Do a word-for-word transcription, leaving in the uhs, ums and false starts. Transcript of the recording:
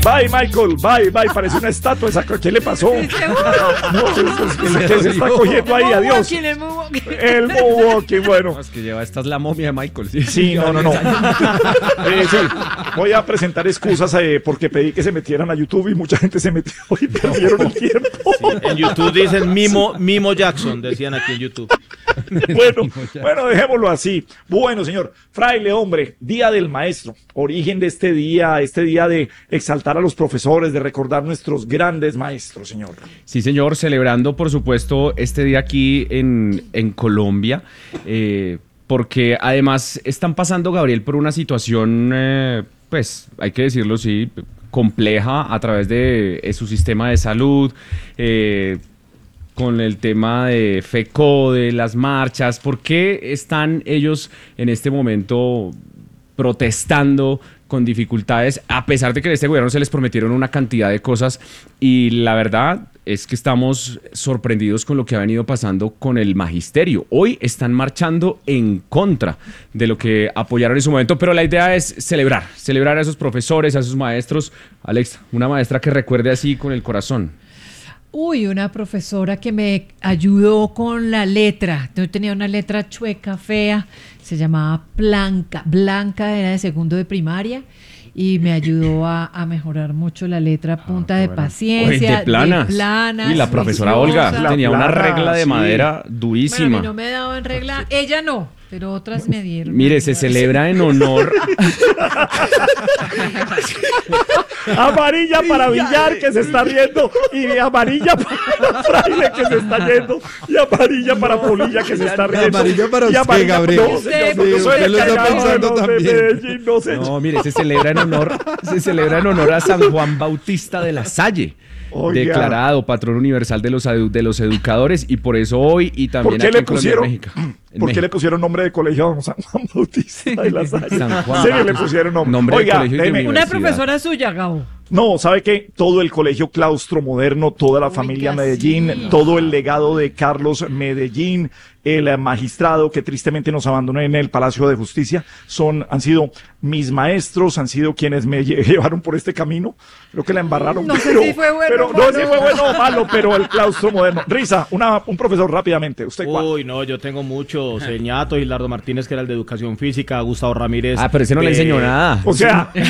Bye, Michael, bye, bye. Parece una estatua esa. ¿Qué le pasó? No, ¿qué se está cogiendo ahí? Adiós. El moonwalking. El moonwalking, bueno. Es que lleva, esta es la momia de Michael. Sí, Sí, no, no, no. Eh, sí, voy a presentar excusas eh, porque pedí que se metieran a YouTube y mucha gente se metió y perdieron el tiempo. Sí, en YouTube dicen Mimo, Mimo Jackson, decían aquí en YouTube. Bueno, bueno, dejémoslo así. Bueno, señor, fraile, hombre, Día del Maestro, origen de este día, este día de exaltar a los profesores, de recordar nuestros grandes maestros, señor. Sí, señor, celebrando, por supuesto, este día aquí en, en Colombia, eh, porque además están pasando, Gabriel, por una situación, eh, pues, hay que decirlo, sí, compleja a través de eh, su sistema de salud, eh, con el tema de FECODE, las marchas. ¿Por qué están ellos en este momento protestando con dificultades, a pesar de que en este gobierno se les prometieron una cantidad de cosas? Y la verdad es que estamos sorprendidos con lo que ha venido pasando con el magisterio. Hoy están marchando en contra de lo que apoyaron en su momento, pero la idea es celebrar, celebrar a esos profesores, a esos maestros. Alex, una maestra que recuerde así con el corazón. Uy, una profesora que me ayudó con la letra. Yo tenía una letra chueca, fea, se llamaba Blanca. Blanca era de segundo de primaria y me ayudó a, a mejorar mucho la letra a punta Ah, de bueno. paciencia, Oye, de planas. de planas. Y la profesora juiciosa. Olga tenía una plana, regla de sí. madera Bueno, a durísima. mí no me daban regla, ella no, pero otras me dieron. Mire, se celebra en honor. Amarilla para Villar, que se está riendo, y amarilla para Fraile, que se está yendo, y amarilla para Polilla, que se está riendo. Amarilla para y usted, amarilla- Gabriel. No, señor, Sí, no, yo soy usted el lo está encargado de pensando los de también. Medellín, no, señor. No, mire, se celebra en honor, se celebra en honor a San Juan Bautista de la Salle, Oiga. declarado patrón universal de los, edu- de los educadores, y por eso hoy y ¿Por también qué aquí le en Colombia, en pusieron, México. En ¿por qué le México. pusieron nombre de colegio a don San Juan Bautista de la Salle? San Juan Sí, le Bautista. pusieron nombre. Nombre de Oiga, colegio y de déjeme- universidad. Una profesora suya, Gabo. No, ¿sabe qué? Todo el colegio claustro moderno, toda la familia Oiga, Medellín, sí. todo el legado de Carlos Medellín, el eh, magistrado que tristemente nos abandonó en el Palacio de Justicia, son, han sido mis maestros, han sido quienes me lle- llevaron por este camino. Creo que la embarraron. No sé pero, si fue bueno pero- o no malo. sé si fue bueno o malo, pero el claustro moderno. Risa, una, un profesor rápidamente. ¿Usted cuál? Uy, no, yo tengo muchos. Señato, Gilardo Martínez, que era el de Educación Física, Gustavo Ramírez. Ah, pero ese no le de- enseñó nada. O sea,